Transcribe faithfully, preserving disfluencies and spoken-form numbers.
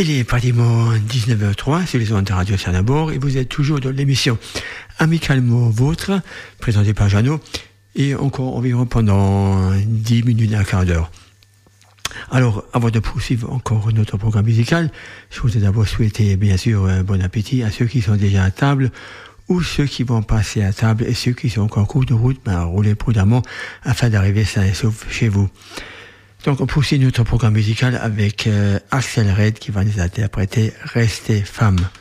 Il est pratiquement dix-neuf heures zéro trois sur les ondes de Radio Sarnabord et vous êtes toujours dans l'émission Amicalement Vôtre, présentée par Jeannot, et encore environ pendant dix minutes, un quart d'heure. Alors, avant de poursuivre encore notre programme musical, je voudrais d'abord souhaiter bien sûr un bon appétit à ceux qui sont déjà à table ou ceux qui vont passer à table et ceux qui sont encore en cours de route, ben, roulez prudemment afin d'arriver sain et sauf chez vous. Donc, on poursuit notre programme musical avec euh, Axel Red qui va nous interpréter Restez femme.